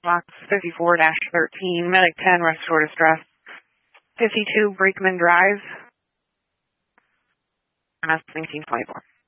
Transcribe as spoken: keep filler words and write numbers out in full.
Box fifty-four dash thirteen, Medic ten, Restore Distress. fifty-two, Brickman Drive. Mass nineteen twenty-four.